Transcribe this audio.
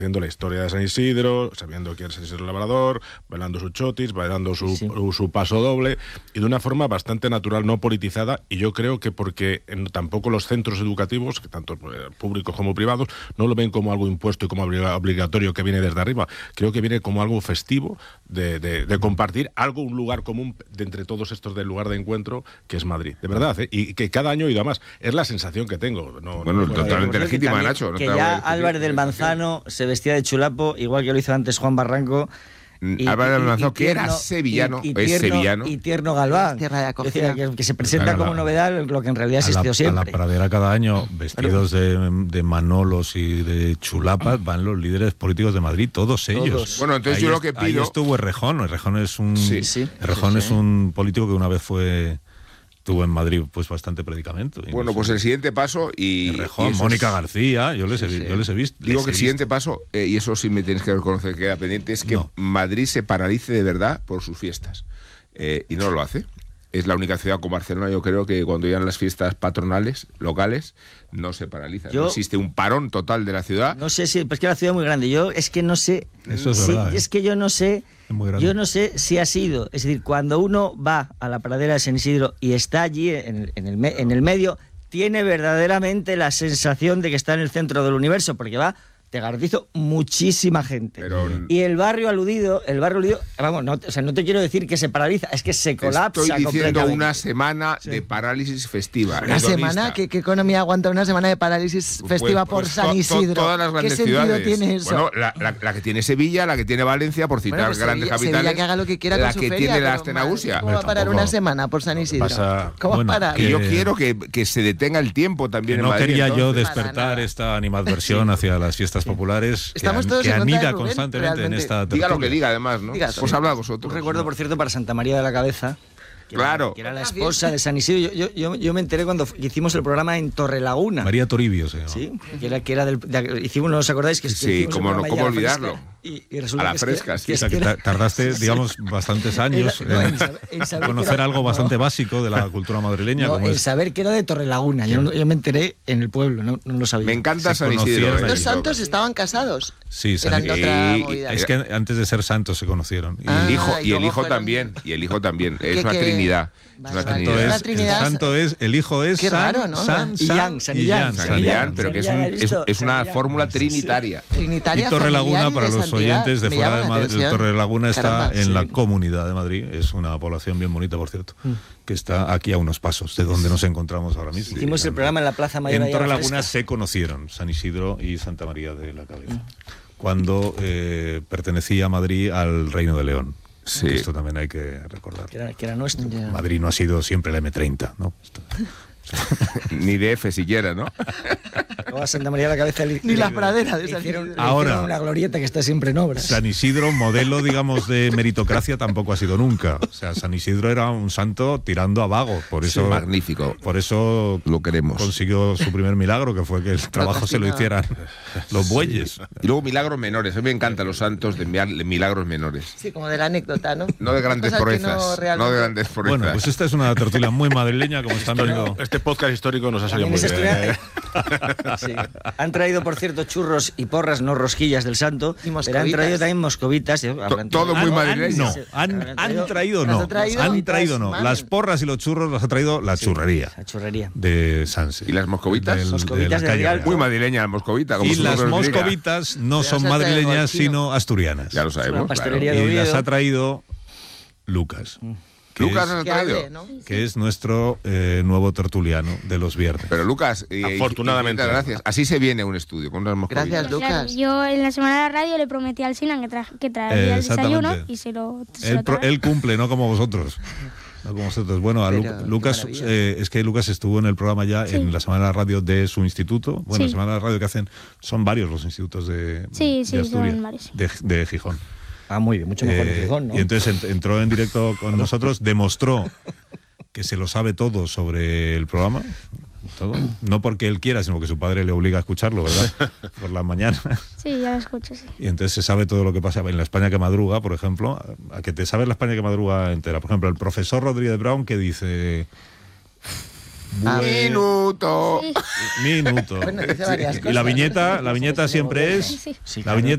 haciendo la historia de San Isidro, sabiendo quién es San Isidro Labrador, bailando su chotis, bailando su paso doble, y de una forma bastante natural, no politizada, y yo creo que porque tampoco los centros educativos, que tanto públicos como privados, no lo ven como algo impuesto y como obligatorio que viene desde arriba. Creo que viene como algo festivo de compartir algo, un lugar común de entre todos estos del lugar de encuentro que es Madrid. De verdad, y que cada año he ido a más. Es la sensación que tengo. Totalmente legítima, Nacho. Que ya Álvarez del Manzano se vestía de chulapo, igual que lo hizo antes Juan Barranco. Álvarez del Manzano, que era sevillano, es sevillano. Y Tierno Galván. Tierra de acogida. Que se presenta como novedad lo que en realidad existió siempre. A la Pradera cada año, vestidos de Manolos y de chulapas, van los líderes políticos de Madrid, todos ellos. Bueno, entonces ahí yo lo que pido... Ahí estuvo Errejón. Errejón es un es un político que una vez tuvo en Madrid pues bastante predicamento. Bueno, pues el siguiente paso Errejón, Mónica García, yo les he visto. Digo que el siguiente paso, y eso sí me tienes que reconocer que queda pendiente, es que Madrid se paralice de verdad por sus fiestas. Y no lo hace. Es la única ciudad como Barcelona, yo creo que cuando llegan las fiestas patronales, locales, no se paraliza. No existe un parón total de la ciudad. No sé si, pues que la ciudad es muy grande. Yo es que no sé. Eso es verdad. Es que yo no sé. Yo no sé si ha sido. Es decir, cuando uno va a la pradera de San Isidro y está allí en el medio, tiene verdaderamente la sensación de que está en el centro del universo, porque va, te garantizo, muchísima gente. Y el barrio aludido, vamos, no te quiero decir que se paraliza, es que se colapsa. Estoy diciendo una semana de parálisis festiva. ¿Una semana? ¿Qué economía aguanta una semana de parálisis festiva por San Isidro? Todas las grandes ¿Qué sentido ciudades tiene eso? Bueno, la que tiene Sevilla, la que tiene Valencia, por citar pues grandes capitales. Sevilla que haga lo que quiera con la su que feria, tiene la Astenausia. ¿Cómo va a parar una semana por San Isidro? ¿Cómo va a parar? Y yo quiero que se detenga el tiempo también en No Madrid. quería yo despertar esta animadversión hacia las fiestas populares. Estamos todos que en contra de anida Rubén, constantemente realmente. en esta tertulia. Diga lo que diga, además, ¿no? Pues habla vosotros. Un recuerdo, por cierto, para Santa María de la Cabeza. Claro. Que era la esposa de San Isidro. Yo me enteré cuando hicimos el programa en Torrelaguna. María Toribio se llama. Sí, que era hicimos, ¿no os acordáis? Sí, cómo olvidarlo. Y resulta a la fresca, sí. O sea, que tardaste, digamos, bastantes años en conocer algo bastante básico de la cultura madrileña. No, como el saber que era de Torrelaguna. Yo me enteré en el pueblo, no lo sabía. Me encanta San Isidro. Los santos estaban casados. Sí, es que antes de ser santos se conocieron. Y el hijo también. Es una trinidad. El santo es, el hijo es San Illán, pero que es una fórmula trinitaria. Y Torrelaguna, para los oyentes de fuera de Madrid, Torrelaguna está en la Comunidad de Madrid. Es una población bien bonita, por cierto, que está aquí a unos pasos de donde nos encontramos ahora mismo. Hicimos el programa en la Plaza Mayor. En Torrelaguna se conocieron San Isidro y Santa María de la Cabeza, cuando pertenecía Madrid al Reino de León. Sí. Esto también hay que recordar. Que era nuestro. Madrid no ha sido siempre la M30, ¿no? Ni de F siquiera, ¿no? A Santa María de la Cabeza ni la pradera de San Isidro. Ahora, una glorieta que está siempre en obras. San Isidro, modelo, digamos, de meritocracia, tampoco ha sido nunca. O sea, San Isidro era un santo tirando a vago. Por eso, magnífico. Por eso lo queremos. Consiguió su primer milagro, que fue que el trabajo se lo hicieran los bueyes. Y luego milagros menores. A mí me encantan los santos de milagros menores. Sí, como de la anécdota, ¿no? No de grandes proezas. No de grandes proezas. Bueno, pues esta es una tertulia muy madrileña, como están viendo. Este podcast histórico nos ha salido muy bien. Sí. Han traído, por cierto, churros y porras, no rosquillas del santo, pero han traído también moscovitas. Todo muy madrileño. Han traído no. Las porras y los churros las ha traído la churrería. La churrería. De Sanse. ¿Y las moscovitas? Moscovitas de la calle. Muy madrileña la moscovita. Como y las moscovitas no son madrileñas, sino asturianas. Ya lo sabemos. Y las ha traído Lucas. Lucas has traído, que es nuestro nuevo tertuliano de los viernes. Pero Lucas, afortunadamente, gracias. Así se viene un estudio con unas moscovitas. Gracias, Lucas. Yo en la semana de la radio le prometí al Sinan que traería el desayuno y se lo él cumple, no como vosotros. No como vosotros. Bueno, Lucas, es que Lucas estuvo en el programa ya en la semana de la radio de su instituto. Bueno, la semana de la radio que hacen, son varios los institutos de Asturias, son varios. De Gijón. Ah, muy bien, mucho mejor que Gijón, ¿no? Y entonces entró en directo con nosotros, demostró que se lo sabe todo sobre el programa, todo. No porque él quiera, sino que su padre le obliga a escucharlo, ¿verdad? Por las mañanas. Sí, ya lo escucho, sí. Y entonces se sabe todo lo que pasa en la España que madruga, por ejemplo, a que te sabes la España que madruga entera. Por ejemplo, el profesor Rodríguez Brown que dice... Minuto. Sí. Minuto. Bueno, dice varias Y la cosas. viñeta siempre es... Sí. La viñeta